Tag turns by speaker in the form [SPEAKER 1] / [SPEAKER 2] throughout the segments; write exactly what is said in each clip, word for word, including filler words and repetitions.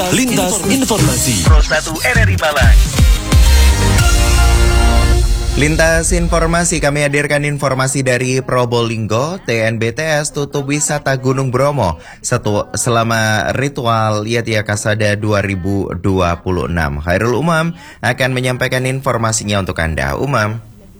[SPEAKER 1] Lintas, Lintas Informasi
[SPEAKER 2] Pro satu R R I Malang.
[SPEAKER 3] Lintas informasi, kami hadirkan informasi dari Probolinggo. T N B T S tutup wisata Gunung Bromo setu, selama ritual Yatnya Kasada dua ribu dua puluh enam. Khairul Umam akan menyampaikan informasinya untuk Anda. Umam.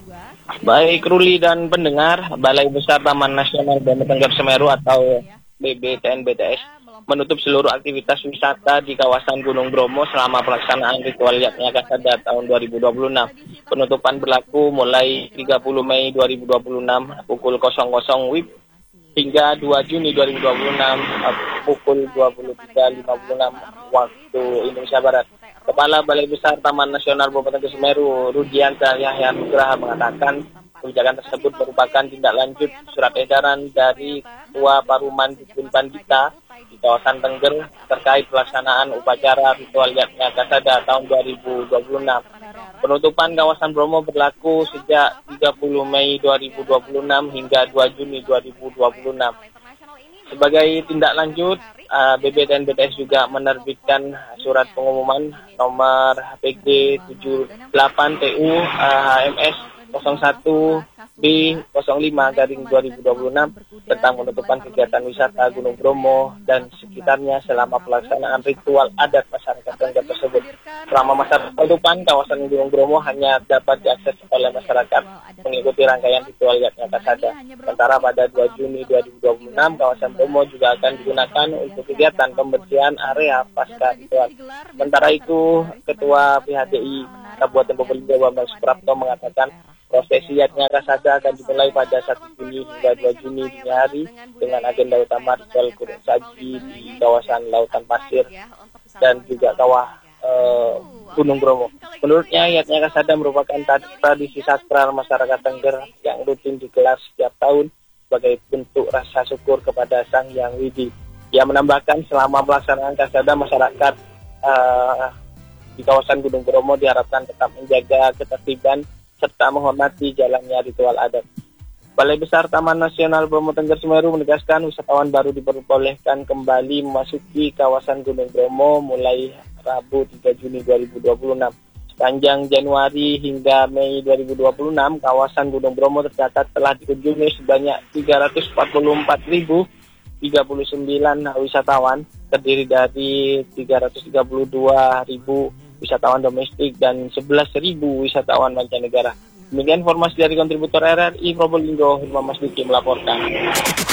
[SPEAKER 4] Baik Ruli dan pendengar, Balai Besar Taman Nasional Bromo Tengger Semeru atau B B T N B T S menutup seluruh aktivitas wisata di kawasan Gunung Bromo selama pelaksanaan ritual Yatnya Kasada tahun dua ribu dua puluh enam. Penutupan berlaku mulai tiga puluh Mei dua ribu dua puluh enam pukul nol nol W I B hingga dua Juni dua ribu dua puluh enam pukul dua puluh tiga lima puluh enam waktu Indonesia Barat. Kepala Balai Besar Taman Nasional Bromo Tengger Semeru, Rudianta Yahya Nugraha mengatakan kebijakan tersebut merupakan tindak lanjut surat edaran dari Ketua Paruman Dukun Pandita di kawasan Tengger terkait pelaksanaan upacara ritual Yatnya Kasada tahun dua ribu dua puluh enam. Penutupan kawasan Bromo berlaku sejak tiga puluh Mei dua ribu dua puluh enam hingga dua Juni dua ribu dua puluh enam. Sebagai tindak lanjut, uh, B B T N B T S juga menerbitkan surat pengumuman nomor H P G tujuh puluh delapan T U uh, H M S nol satu B nol lima garing dua ribu dua puluh enam tentang penutupan kegiatan wisata Gunung Bromo dan sekitarnya selama pelaksanaan ritual adat masyarakat Tengger tersebut. Selama masa penutupan, kawasan Gunung Bromo hanya dapat diakses oleh masyarakat mengikuti rangkaian ritual Yatnya Kasada. Sementara pada dua Juni dua ribu dua puluh enam, kawasan Bromo juga akan digunakan untuk kegiatan pembersihan area pasca ritual. Sementara itu, Ketua P H D I Kabupaten Probolinggo Bambang Suprapto mengatakan prosesi Yatnya Kasada akan dimulai pada satu Juni hingga dua Juni dini hari dengan agenda utama ritual kurun saji di kawasan Lautan Pasir dan juga kawah e, Gunung Bromo. Menurutnya, Yatnya Kasada merupakan tradisi sakral masyarakat Tengger yang rutin digelar setiap tahun sebagai bentuk rasa syukur kepada Sang Hyang Widi. Ia menambahkan selama pelaksanaan Kasada masyarakat e, di kawasan Gunung Bromo diharapkan tetap menjaga ketertiban serta menghormati jalannya ritual adat. Balai Besar Taman Nasional Bromo Tengger Semeru menegaskan wisatawan baru diperbolehkan kembali memasuki kawasan Gunung Bromo mulai Rabu tiga Juni dua ribu dua puluh enam. Sepanjang Januari hingga Mei dua ribu dua puluh enam, kawasan Gunung Bromo tercatat telah dikunjungi sebanyak tiga ratus empat puluh empat ribu tiga puluh sembilan wisatawan, terdiri dari tiga ratus tiga puluh dua ribu wisatawan domestik dan sebelas ribu wisatawan mancanegara. Demikian informasi dari kontributor R R I Probolinggo, Hilman Masdiki melaporkan.